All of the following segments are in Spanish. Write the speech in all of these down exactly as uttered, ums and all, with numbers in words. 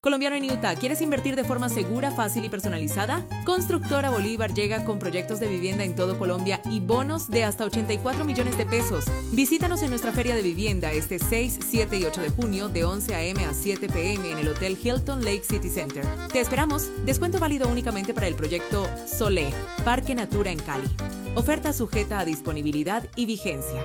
Colombiano en Utah, ¿quieres invertir de forma segura, fácil y personalizada? Constructora Bolívar llega con proyectos de vivienda en todo Colombia y bonos de hasta ochenta y cuatro millones de pesos. Visítanos en nuestra feria de vivienda este seis, siete y ocho de junio de once a eme a siete pe eme en el Hotel Hilton Lake City Center. Te esperamos. Descuento válido únicamente para el proyecto Solé, Parque Natura en Cali. Oferta sujeta a disponibilidad y vigencia.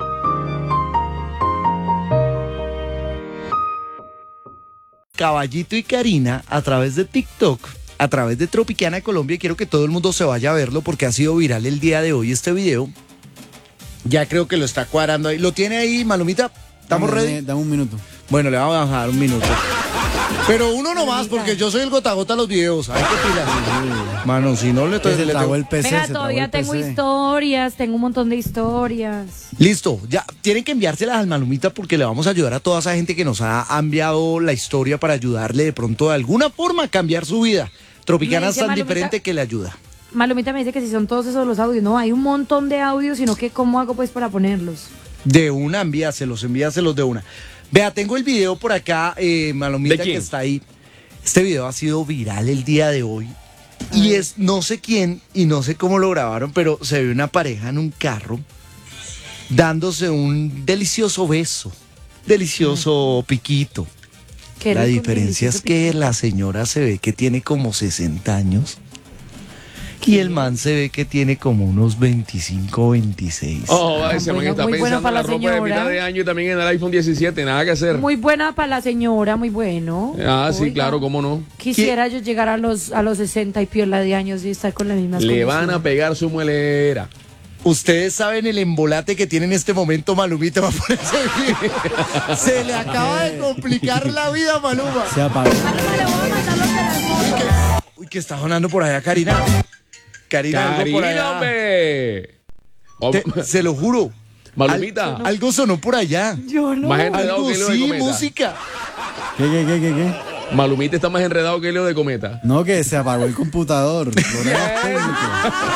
Caballito y Karina a través de TikTok, a través de Tropicana Colombia. Quiero que todo el mundo se vaya a verlo porque ha sido viral el día de hoy este video. Ya creo que lo está cuadrando ahí. ¿Lo tiene ahí, Malumita? ¿Estamos dame, ready? Dame un minuto. Bueno, le vamos a bajar un minuto. Pero uno nomás, porque yo soy el gota a gota de los videos. Hay que pilar. Mano, si no le estoy... Se trabó el P C. Venga, se todavía trabó el tengo P C. historias, tengo un montón de historias. Listo, ya tienen que enviárselas al Malumita porque le vamos a ayudar a toda esa gente que nos ha enviado la historia para ayudarle de pronto de alguna forma a cambiar su vida. Tropicana Me es dice tan Malumita- diferente que le ayuda. Malumita me dice que si son todos esos los audios. No, hay un montón de audios, sino que ¿cómo hago pues para ponerlos? De una, envíaselos, envíaselos de una. Vea, tengo el video por acá, eh, Malumita, ¿De quién? que está ahí. Este video ha sido viral el día de hoy. Y es no sé quién y no sé cómo lo grabaron, pero se ve una pareja en un carro dándose un delicioso beso, delicioso piquito. Qué La rico, diferencia es delicioso que piquito. la señora se ve que tiene como sesenta años y el man se ve que tiene como unos veinticinco, veintiséis. Oh, Ah, ese man bueno, está muy bueno pensando en para la la ropa de señora. mitad de año y también en el iPhone diecisiete, nada que hacer. Muy buena para la señora, muy bueno. Ah, sí, Oiga, claro, cómo no. Quisiera yo llegar a los a los sesenta y piola de años y estar con las mismas Le condiciones. van a pegar su muelera. Ustedes saben el embolate que tiene en este momento Malumita para ponerse video. Se le acaba de complicar la vida, Maluma. Se apagó. Maluma, le voy a mandar los de las motos. Uy, que está sonando por allá, Karina. Karina, algo por Karina, allá. hombre. Oh, Te- se lo juro. Malumita. Al- algo sonó por allá. Yo no. Más enredado Algo que Leo de sí, Cometa. música. ¿Qué, qué, qué, qué, qué? Malumita está más enredado que Leo de Cometa. No, que se apagó el computador. Problemas técnicos.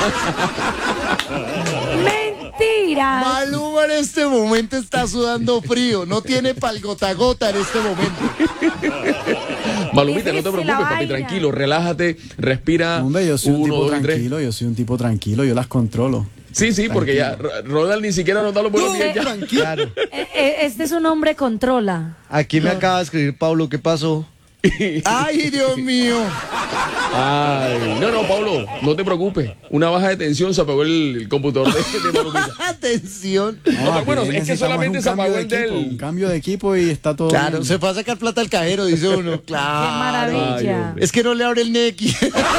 Mentira. Maluma en este momento está sudando frío. No tiene pal gota a gota en este momento. Malumita, no te Déjese preocupes, la papi, vaina. tranquilo, relájate, respira. Hombre, yo soy un uno, tipo dos y tres. tranquilo, yo soy un tipo tranquilo, yo las controlo. Sí, sí, porque ya R- Ronald ni siquiera nos da los buenos días ya. Claro. Eh, eh, Este es un hombre controla. Aquí me acaba de escribir Pablo, ¿qué pasó? Ay, Dios mío. Ay, no, no, Pablo, no te preocupes. Una baja de tensión se apagó el, el computador de, de Malumita. Atención. No, aquí bueno, es que necesitamos solamente un se cambio apagó de el del- equipo, Un cambio de equipo y está todo Claro, bien. se fue a sacar plata al cajero, dice uno. Claro. Qué maravilla. Ay, Es que no le abre el Neki.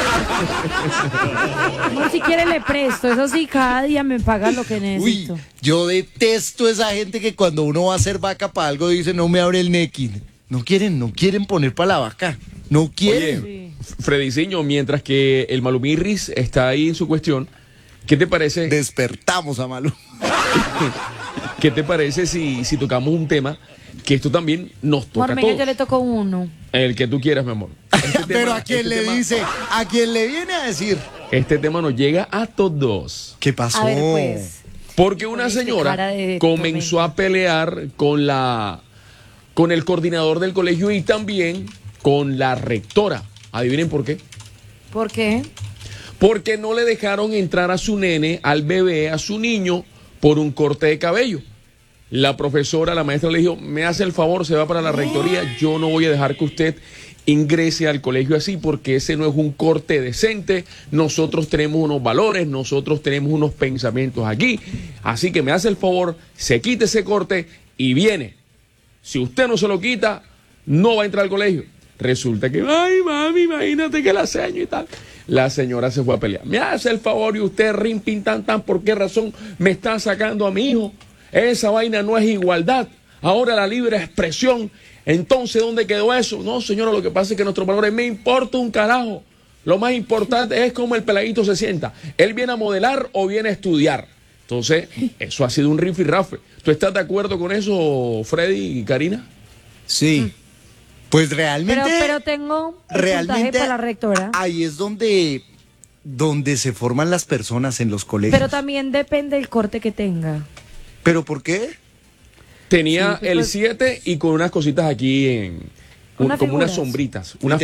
No, si quiere le presto. Eso sí, cada día me paga lo que Uy, necesito. yo detesto esa gente que cuando uno va a hacer vaca para algo dice no me abre el Neki. No quieren, no quieren poner para la vaca. No quieren. Oye, Frediciño, mientras que el Malumirris está ahí en su cuestión, ¿qué te parece? Despertamos a Maluma. ¿Qué te parece si, si tocamos un tema que esto también nos toca a Mormeño, todos? yo le toco uno. El que tú quieras, mi amor. Este Pero tema- a quien este le tema- dice, a quien le viene a decir. Este tema nos llega a todos. ¿Qué pasó? A ver, pues. Porque una Con este señora cara de comenzó a pelear con la con el coordinador del colegio y también con la rectora. Adivinen por qué. ¿Por qué? Porque no le dejaron entrar a su nene, al bebé, a su niño, por un corte de cabello. La profesora, la maestra le dijo, me hace el favor, se va para la rectoría, yo no voy a dejar que usted ingrese al colegio así porque ese no es un corte decente, nosotros tenemos unos valores, nosotros tenemos unos pensamientos aquí, así que me hace el favor, se quite ese corte y viene. Si usted no se lo quita, no va a entrar al colegio. Resulta que, ay, mami, imagínate que la seño y tal. La señora se fue a pelear. Me hace el favor y usted, rin, pin, tan, tan, ¿por qué razón me está sacando a mi hijo? Esa vaina no es igualdad. Ahora la libre expresión. Entonces, ¿dónde quedó eso? No, señora, lo que pasa es que nuestros valores me importa un carajo. Lo más importante es cómo el peladito se sienta. ¿Él viene a modelar o viene a estudiar? Entonces, eso ha sido un rifirrafe. ¿Tú estás de acuerdo con eso, Freddy y Karina? Sí. Pues realmente. Pero, pero tengo el realmente puntaje para la rectora. ahí es donde, donde se forman las personas en los colegios. Pero también depende del corte que tenga. ¿Pero por qué? Tenía Sí, el pues- siete y con unas cositas aquí en... Unas como unas figuras. sombritas. Unas